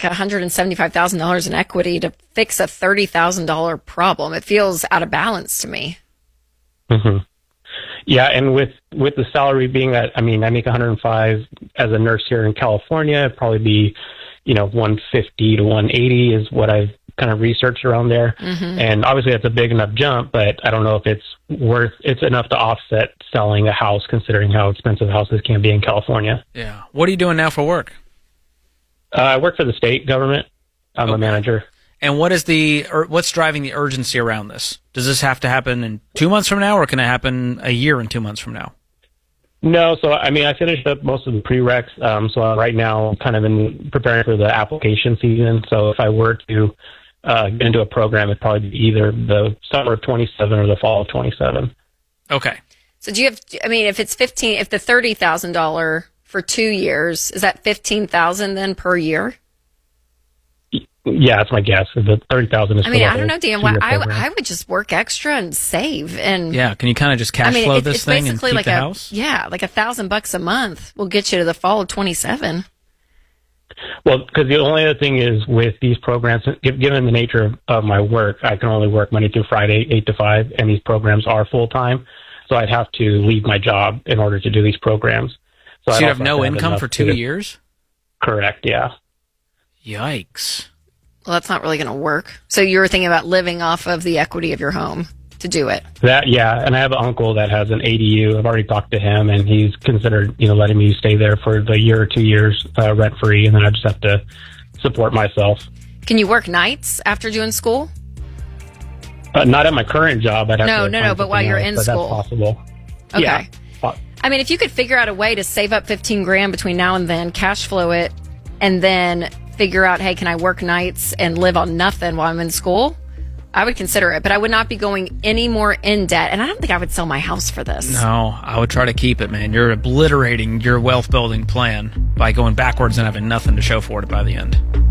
$175,000 in equity to fix a $30,000 problem. It feels out of balance to me. Mm-hmm. Yeah, and with the salary being that, I mean, I make 105 as a nurse here in California, it'd probably be, 150 to 180 is what I've kind of researched around there. Mm-hmm. And obviously that's a big enough jump, but I don't know if it's enough to offset selling a house considering how expensive houses can be in California. Yeah. What are you doing now for work? I work for the state government. I'm a manager. And what's driving the urgency around this? Does this have to happen in 2 months from now, or can it happen a year and 2 months from now? No, so I mean, I finished up most of the prereqs, so right now I'm kind of in preparing for the application season. So if I were to get into a program, it'd probably be either the summer of 27 or the fall of 27. Okay. So do you have? I mean, if the $30,000 for 2 years, is that $15,000 then per year? Yeah, that's my guess. The 30,000 is. I mean, I don't know, Dan. I would just work extra and save. And yeah, can you kind of just cash flow this thing and keep like the house? Yeah, like $1,000 a month will get you to the fall of 27. Well, because the only other thing is with these programs, given the nature of my work, I can only work Monday through Friday, 8 to 5, and these programs are full time. So I'd have to leave my job in order to do these programs. So you have no income for 2 years? Correct. Yeah. Yikes. Well, that's not really going to work. So you were thinking about living off of the equity of your home to do it. Yeah, and I have an uncle that has an ADU. I've already talked to him, and he's considered, letting me stay there for the year or 2 years rent free, and then I just have to support myself. Can you work nights after doing school? Not at my current job. I'd have to No, but while you're in school. That's possible. Okay. Yeah. I mean, if you could figure out a way to save up $15,000 between now and then, cash flow it, and then figure out, hey, can I work nights and live on nothing while I'm in school? I would consider it, but I would not be going any more in debt. And I don't think I would sell my house for this. No, I would try to keep it, man. You're obliterating your wealth building plan by going backwards and having nothing to show for it by the end.